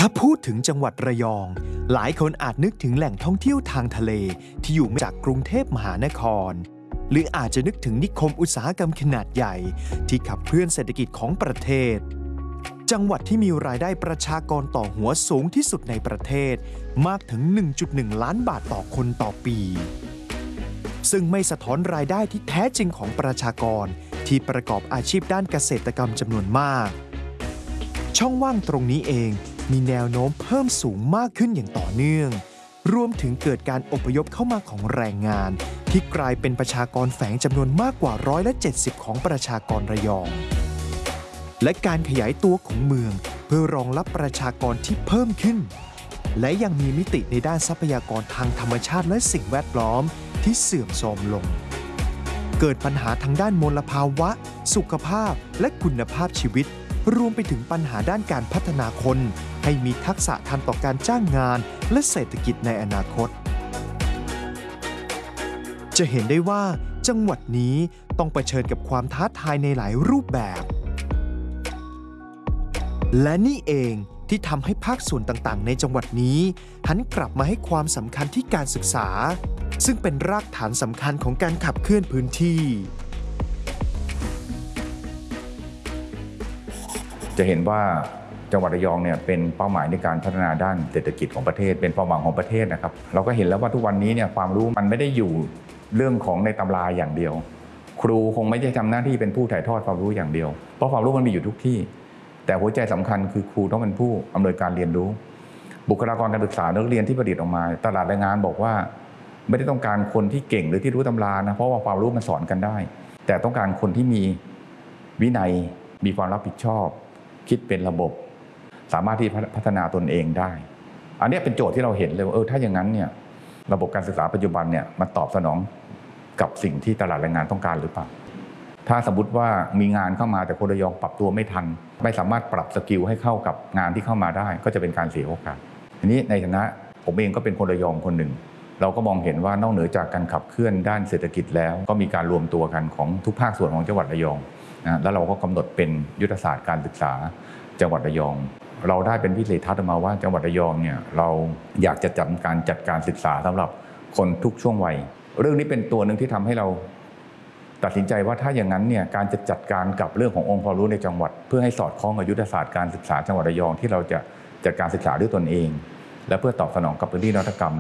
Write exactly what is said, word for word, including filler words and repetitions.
ถ้าพูดถึงจังหวัดระยองหลายคนอาจนึกถึงแหล่งท่องเที่ยวทางทะเลที่อยู่จากกรุงเทพมหานครหรืออาจจะนึกถึงนิคมอุตสาหกรรมขนาดใหญ่ที่ขับเคลื่อนเศรษฐกิจของประเทศจังหวัดที่มีรายได้ประชากรต่อหัวสูงที่สุดในประเทศมากถึง หนึ่งจุดหนึ่ง ล้านบาทต่อคนต่อปีซึ่งไม่สะท้อนรายได้ที่แท้จริงของประชากรที่ประกอบอาชีพด้านเกษตรกรรมจำนวนมากช่องว่างตรงนี้เองมีแนวโน้มเพิ่มสูงมากขึ้นอย่างต่อเนื่องรวมถึงเกิดการอพยพเข้ามาของแรงงานที่กลายเป็นประชากรแฝงจำนวนมากกว่าร้อยละเจ็ดสิบของประชากรระยองและการขยายตัวของเมืองเพื่อรองรับประชากรที่เพิ่มขึ้นและยังมีมิติในด้านทรัพยากรทางธรรมชาติและสิ่งแวดล้อมที่เสื่อมโทรมลงเกิดปัญหาทางด้านมลภาวะสุขภาพและคุณภาพชีวิตรวมไปถึงปัญหาด้านการพัฒนาคนให้มีทักษะทันต่อการจ้างงานและเศรษฐกิจในอนาคตจะเห็นได้ว่าจังหวัดนี้ต้องเผชิญกับความท้าทายในหลายรูปแบบและนี่เองที่ทำให้ภาคส่วนต่างๆในจังหวัดนี้หันกลับมาให้ความสำคัญที่การศึกษาซึ่งเป็นรากฐานสำคัญของการขับเคลื่อนพื้นที่จะเห็นว่าจังหวัดระยองเนี่ยเป็นเป้าหมายในการพัฒนาด้านเศรษฐกิจของประเทศเป็นเป้าหมายของประเทศนะครับเราก็เห็นแล้วว่าทุกวันนี้เนี่ยความรู้มันไม่ได้อยู่เรื่องของในตำราอย่างเดียวครูคงไม่ได้ทำหน้าที่เป็นผู้ถ่ายทอดความรู้อย่างเดียวเพราะความรู้มันมีอยู่ทุกที่แต่หัวใจสำคัญคือครูต้องเป็นผู้อำนวยการเรียนรู้บุคลากรการศึกษานักเรียนที่ผลิตออกมาตลาดแรงงานบอกว่าไม่ได้ต้องการคนที่เก่งหรือที่รู้ตำรานะเพราะว่าความรู้มันสอนกันได้แต่ต้องการคนที่มีวินัยมีความรับผิดชอบคิดเป็นระบบสามารถที่พัฒนาตนเองได้อันนี้เป็นโจทย์ที่เราเห็นเลยว่าเออถ้าอย่างนั้นเนี่ยระบบการศึกษาปัจจุบันเนี่ยมันตอบสนองกับสิ่งที่ตลาดแรงงานต้องการหรือเปล่าถ้าสมมติว่ามีงานเข้ามาแต่คนระยองปรับตัวไม่ทันไม่สามารถปรับสกิลให้เข้ากับงานที่เข้ามาได้ก็จะเป็นการเสียโอกาสทีนี้ในฐานะผมเองก็เป็นคนระยองคนหนึ่งเราก็มองเห็นว่านอกเหนือจากการขับเคลื่อนด้านเศรษฐกิจแล้วก็มีการรวมตัวกันของทุกภาคส่วนของจังหวัดระยองนะแล้วเราก็กำหนดเป็นยุทธศาสตร์การศึกษาจังหวัดระยองเราได้เป็นวิสัยทัศน์ออกมาว่าจังหวัดระยองเนี่ยเราอยากจะจัดการจัดการศึกษาสำหรับคนทุกช่วงวัยเรื่องนี้เป็นตัวหนึ่งที่ทำให้เราตัดสินใจว่าถ้าอย่างนั้นเนี่ยการจะจัดการกับเรื่องขององค์ความรู้ในจังหวัดเพื่อให้สอดคล้องกับยุทธศาสตร์การศึกษาจังหวัดระยองที่เราจะจัดการศึกษาด้วยตนเองและเพื่อตอบสนองกับพื้นที่นวัตกรรม